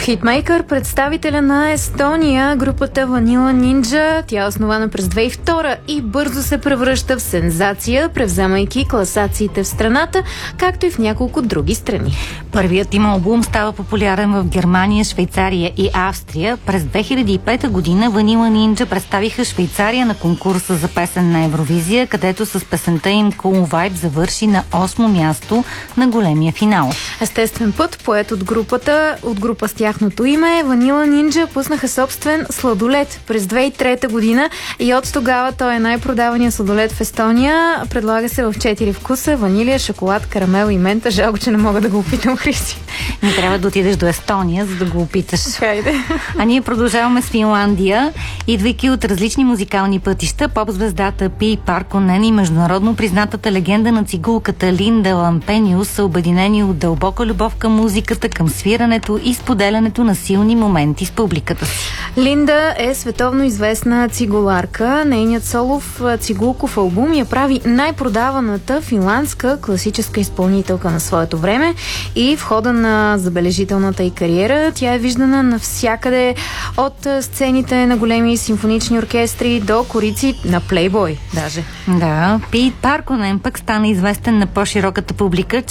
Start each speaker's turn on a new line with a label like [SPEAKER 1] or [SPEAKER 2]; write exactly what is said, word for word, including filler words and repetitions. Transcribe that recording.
[SPEAKER 1] В хитмейкър представителя на Естония, групата Vanilla Ninja. Тя е основана през две хиляди и втора и бързо се превръща в сензация, превземайки класациите в страната, както и в няколко други страни.
[SPEAKER 2] Първият им албум става популярен в Германия, Швейцария и Австрия. През две хиляди и пета година Vanilla Ninja представиха Швейцария на конкурса за песен на Евровизия, където с песента им Cool Vibe завърши на осмо място на големия финал.
[SPEAKER 1] Естествен път, поет от групата, от група с тяхното име, Vanilla Ninja пуснаха собствен сладолед през две хиляди и трета година и от тогава той е най-продавания сладолед в Естония. Предлага се в четири вкуса: ванилия, шоколад, карамел и мента. Жалко, че не мога да го опитам, Христи.
[SPEAKER 2] Не трябва да отидеш до Естония, за да го опиташ.
[SPEAKER 1] Хайде.
[SPEAKER 2] А ние продължаваме с Финландия. Идвайки от различни музикални пътища, поп-звездата Пи Парконен и международно признатата легенда на цигулката Линда Лампениус са обединени от дълбока любов към музиката, към свирането и споделянето на силни моменти с публиката си.
[SPEAKER 1] Линда е световно известна цигуларка. Нейният солов цигулков албум я прави най-продаваната финландска класическа изпълнителка на своето време и в хода на забележителната й кариера тя е виждана навсякъде, от сцените на големи симфонични оркестри до корици на Плейбой даже.
[SPEAKER 2] Да, Пит Парконен пък стана известен на по-широката публика